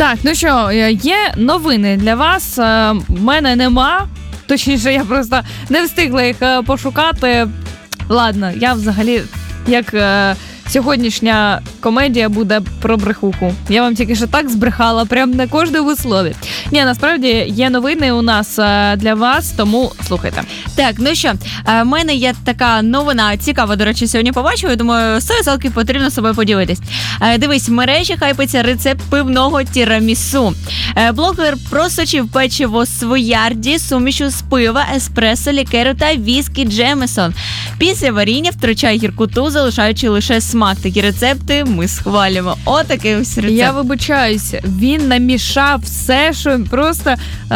Так, ну що, є новини для вас. В мене нема. Точніше, я просто не встигла їх пошукати. Ладно, я взагалі, як сьогоднішня комедія буде про брехуху. Я вам тільки що так збрехала, прям на кожному слові. Ні, насправді є новини у нас для вас, тому слухайте. Так, ну що, в мене є така новина, цікава, до речі, сьогодні побачила, я думаю, 100% потрібно з собою поділитись. Дивись, в мережі хайпиться рецепт пивного тірамісу. Блогер просочив печиво Своярді сумішю з пива, еспресо, лікеру та віскі Джемесон. Після варіння втрачає гіркоту, залишаючи лише смак. Такі рецепти ми схвалюємо. Отакий ось рецепт. Я вибачаюся, він намішав все, що просто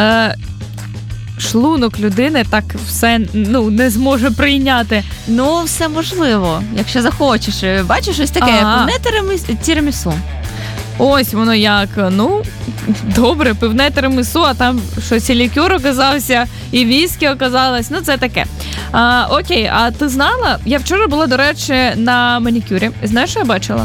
шлунок людини так все не зможе прийняти. Ну, все можливо, якщо захочеш. Бачиш, ось таке, пивне тірамісу. Ось воно як, добре, пивне тірамісу, а там щось і лікер оказався, і віскі оказалось, це таке. Окей, а ти знала? Я вчора була, до речі, на манікюрі. Знаєш, що я бачила?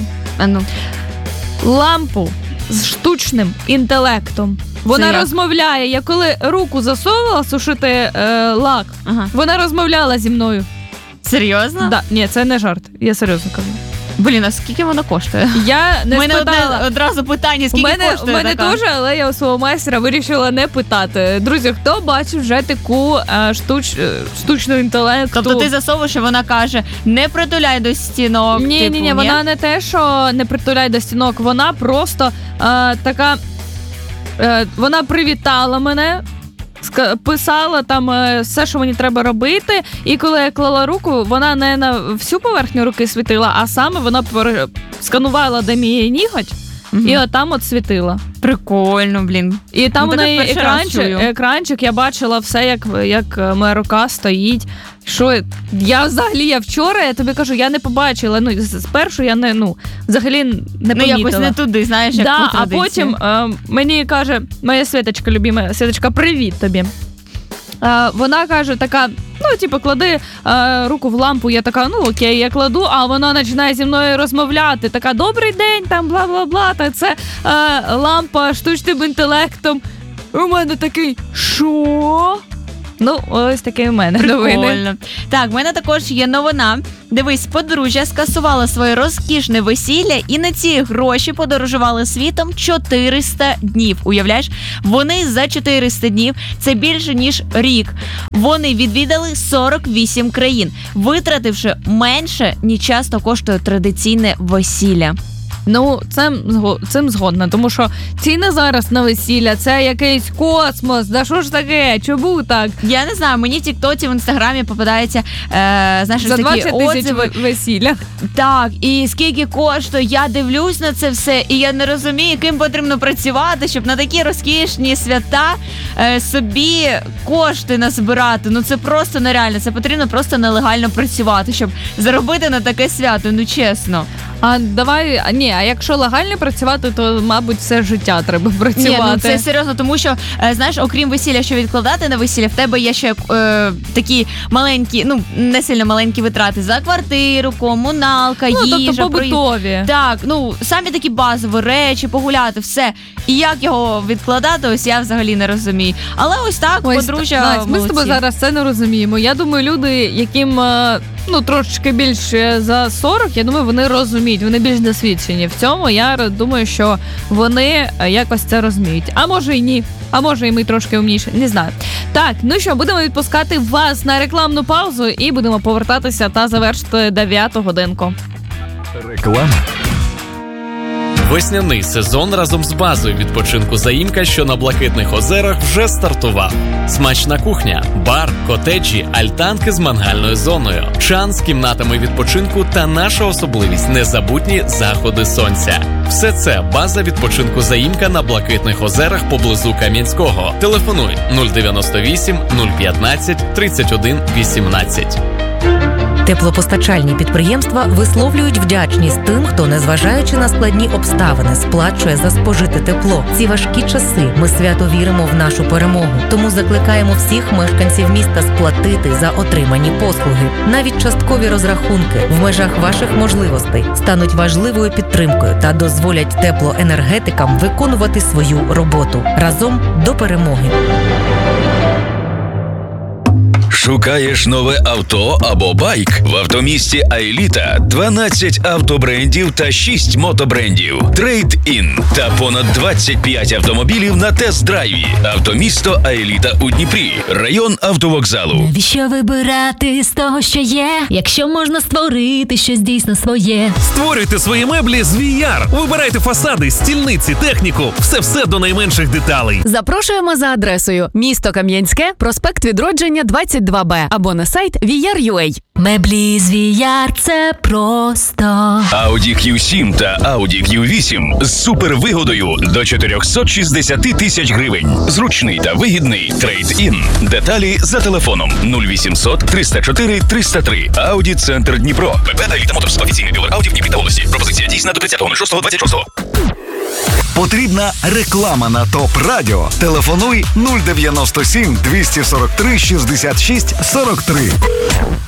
Лампу з штучним інтелектом. Вона розмовляє. Я коли руку засовувала сушити лак, вона розмовляла зі мною. Серйозно? Да. Ні, це не жарт. Я серйозно кажу. Блін, а скільки воно коштує? Я не спитала. У мене одразу питання, скільки коштує така? У мене теж, але я у свого майстра вирішила не питати. Друзі, хто бачив вже таку штучну інтелекту? Тобто ти засовуєш, і вона каже, не притуляй до стінок. Ні, вона не те, що не притуляй до стінок, вона просто така, вона привітала мене, писала там все, що мені треба робити, і коли я клала руку, вона не на всю поверхню руки світила, а саме вона сканувала, де мій ніготь, і отам от світила. Прикольно, блін. І там у неї екранчик, я бачила все, як моя рука стоїть. Що я вчора, я тобі кажу, я не побачила, спершу я взагалі не помітила. Якось не туди, знаєш, як по традиції. А потім мені каже, моя Світочка, любима, Світочка, привіт тобі. Вона каже така, клади руку в лампу, я така, окей, я кладу, а вона починає зі мною розмовляти, така, добрий день, там, бла-бла-бла, та це лампа штучним інтелектом. У мене такий, що? Ось таке в мене новини. Прикольно. Так, в мене також є новина. Дивись, подружжя скасувало своє розкішне весілля і на ці гроші подорожували світом 400 днів. Уявляєш? Вони за 400 днів, це більше ніж рік, вони відвідали 48 країн, витративши менше, ніж часто коштує традиційне весілля. Цим згодна, тому що ціни зараз на весілля, це якийсь космос, да що ж таке, чому так? Я не знаю, мені в тіктоці, в інстаграмі попадаються, знаєш, за такі 20 отзиви. Весілля. Так, і скільки коштує, я дивлюсь на це все, і я не розумію, яким потрібно працювати, щоб на такі розкішні свята собі кошти назбирати. Це просто нереально, це потрібно просто нелегально працювати, щоб заробити на таке свято, чесно. А якщо легально працювати, то, мабуть, все життя треба працювати. Ні, це серйозно, тому що, знаєш, окрім весілля, що відкладати на весілля, в тебе є ще такі маленькі, не сильно маленькі витрати за квартиру, комуналка, їжа. Тобто побутові. Так, самі такі базові речі, погуляти, все. І як його відкладати, ось я взагалі не розумію. Але ось так, подружжя ми з тобою зараз це не розуміємо. Я думаю, люди, яким трошечки більше за 40, я думаю, вони розуміють, вони більш досвідчені в цьому. Я думаю, що вони якось це розуміють. А може і ні. А може і ми трошки умніші. Не знаю. Так, будемо відпускати вас на рекламну паузу і будемо повертатися та завершити 9-ту годинку. Реклама. Весняний сезон разом з базою відпочинку «Заїмка», що на Блакитних озерах, вже стартував. Смачна кухня, бар, котеджі, альтанки з мангальною зоною, чан з кімнатами відпочинку та наша особливість – незабутні заходи сонця. Все це база відпочинку «Заїмка» на Блакитних озерах поблизу Кам'янського. Телефонуй 098 015 31 18. Теплопостачальні підприємства висловлюють вдячність тим, хто, незважаючи на складні обставини, сплачує за спожите тепло. Ці важкі часи ми свято віримо в нашу перемогу. Тому закликаємо всіх мешканців міста сплатити за отримані послуги. Навіть часткові розрахунки в межах ваших можливостей стануть важливою підтримкою та дозволять теплоенергетикам виконувати свою роботу. Разом до перемоги! Шукаєш нове авто або байк? В автомісті Аеліта 12 автобрендів та 6 мотобрендів. Трейд-ін та понад 25 автомобілів на тест-драйві. Автомісто Аеліта у Дніпрі. Район автовокзалу. Навіщо вибирати з того, що є, якщо можна створити щось дійсно своє? Створюйте свої меблі з VR. Вибирайте фасади, стільниці, техніку. Все до найменших деталей. Запрошуємо за адресою: місто Кам'янське, проспект Відродження, 22Б або на сайт VR.ua. Меблі з VR – це просто. Audi Q7 та Audi Q8 з супервигодою до 460 тисяч гривень. Зручний та вигідний трейд-ін. Деталі за телефоном 0800 304 303. Audi Центр Дніпро. ПП Аеліта Моторс. Офіційний дилер Audi в Дніпрі та області. Пропозиція дійсна до 30.06.26. Потрібна реклама на ТОП Радіо. Телефонуй 097 243 66 43.